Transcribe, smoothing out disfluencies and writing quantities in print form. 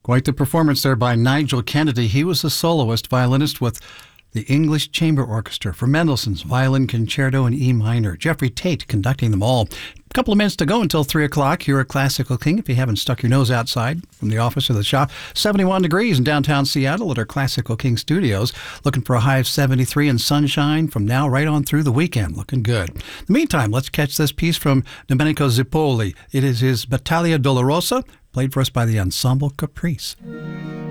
Quite the performance there by Nigel Kennedy. He was a soloist violinist with the English Chamber Orchestra for Mendelssohn's Violin Concerto in E minor. Jeffrey Tate conducting them all. A couple of minutes to go until 3 o'clock here at Classical King. If you haven't stuck your nose outside from the office or the shop, 71 degrees in downtown Seattle at our Classical King studios. Looking for a high of 73 and sunshine from now right on through the weekend. Looking good. In the meantime, let's catch this piece from Domenico Zippoli. It is his Battaglia Dolorosa, played for us by the Ensemble Caprice.